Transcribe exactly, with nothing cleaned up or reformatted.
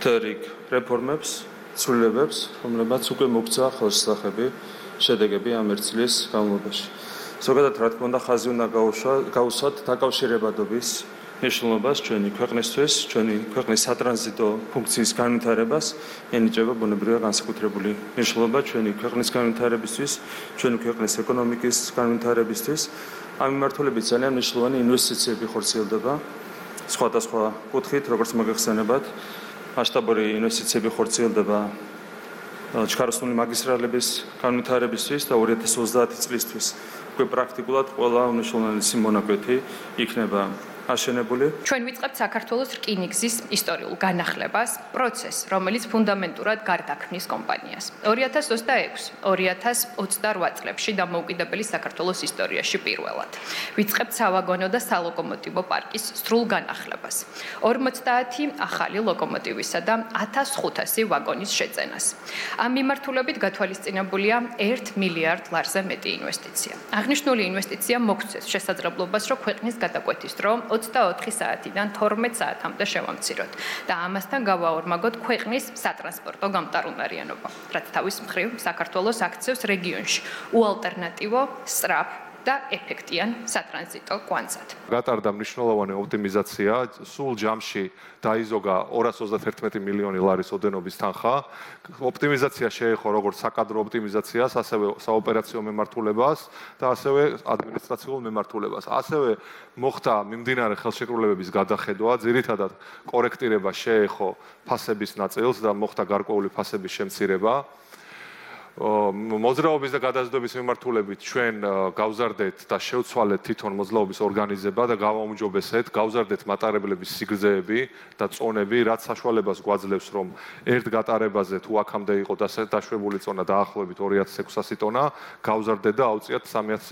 რიგ რეფორმებს, ცვლილებებს, რომლებიც უკვე მოგცა ხელშესახები შედეგები ამ ერთ წლის განმავლობაში. ზოგადად, რა თქმა უნდა, ხაზი უნდა გავუსვათ დაკავშირებადობის მნიშვნელობას ჩვენი ქვეყნისთვის, ჩვენი ქვეყნის სატრანზიტო ფუნქციის განვითარებას, ენიჭება ბუნებრივია განსაკუთრებული მნიშვნელობა ჩვენი ქვეყნის განვითარებისთვის, ჩვენი ქვეყნის ეკონომიკის განვითარებისთვის. ამ მიმართულებით ძალიან მნიშვნელოვანი ინვესტიციები ხორციელდება სხვადასხვა კუთხით, როგორც მოგეხსენებათ, მასშტაბური ინვესტიციები ხორციელდება ჩქაროსნული მაგისტრალების განვითარებისთვის და ორი ათას ოცდაათი წლისთვის უკვე პრაქტიკულად ყველა უმნიშვნელოვანესი მონაკვეთი იქნება აშენებული. ჩვენ ვიწყებთ საქართველოს რკინიგზის ისტორიულ განახლებას, პროცესს, რომელიც ფუნდამენტურად გარდაქმნის კომპანიას. ორი ათას ოცდაექვსი ორი ათას ოცდარვა წლებში დამოუკიდებელი საქართველოს ისტორიაში პირველად. ვიწყებთ სავაგონო და სალოკომოტივო პარკის სრულ განახლებას. ორმოცდაათი ახალი ლოკომოტივისა და ათას ხუთასი ვაგონის შეძენას. ამ მიმართულებით გათვალისწინებულია ერთ მილიარდ ლარზე მეტი ინვესტიცია. აღნიშნული ინვესტიცია მოგცეს შესაძლებლობას, რომ ქვეყნის გადაკვეთის დრო ოცდაოთხი საათიდან თორმეტ საათამდე შევამციროთ და ამასთან გავაორმაგოთ ქვეყნის სატრანსპორტო გამტარუნარიანობა, რაც თავის მხრივ საქართველოს აქცევს რეგიონში უალტერნატივო, სწრაფ და ეფექტიან სატრანზიტო კვანძად. გატარდა მნიშვნელოვანი ოპტიმიზაცია, სულ ჯამში დაიზოგა ორას ოცდაათი მილიონი ლარის ოდენობის თანხა. ოპტიმიზაცია შეეხო როგორც საკადრო ოპტიმიზაციას, ასევე საოპერაციო მემართულებას და ასევე ადმინისტრაციულ მემართულებას. ასევე მოხდა მიმდინარე ხელშეკრულებების გადახედვა, ძირითადად კორექტირება შეეხო ფასების ნაწილს და მოხდა გარკვეული ფასების შემცირება. მოძრაობის და გადაზიდვების მიმართულებით ჩვენ გავზარდეთ და შევცვალეთ თვითონ მოძრაობის ორგანიზება და გავაუმჯობესეთ, გავზარდეთ მატარებლების სიგრძეები და წონები, რაც საშუალებას გვაძლევს, რომ ერთ გატარებაზე თუ აქამდე იყო დაშვებული წონა დაახლოებით ორი ათას ექვსასი ტონა, გავზარდეთ და ავწიათ სამი ათას